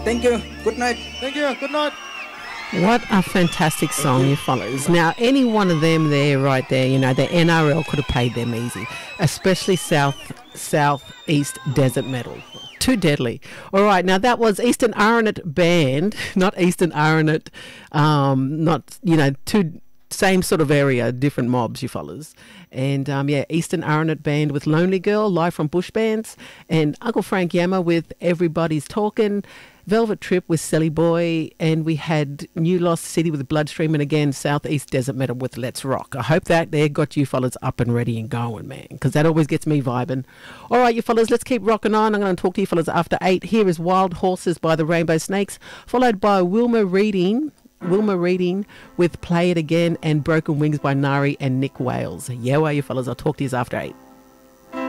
Thank you. Good night. Thank you. Good night. What a fantastic song, you fellas. Now, any one of them there, right there, you know, the NRL could have paid them easy, especially Southeast Desert Metal. Too deadly. All right, now that was Eastern Aranet Band, not Eastern Aranet, not, you know, two same sort of area, different mobs, you fellas. And Eastern Aranet Band with Lonely Girl, live from Bush Bands, and Uncle Frank Yammer with Everybody's Talking, Velvet Trip with Sally Boy, and we had New Lost City with Bloodstream, and again Southeast Desert Metal with Let's Rock. I hope that there got you fellas up and ready and going, man, because that always gets me vibing. All right, you fellas, let's keep rocking on. I'm going to talk to you fellas after 8. Here is Wild Horses by the Rainbow Snakes, followed by Wilma Reading with Play It Again, and Broken Wings by Nari and Nick Wales. Yeah, well, you fellas, I'll talk to you after 8.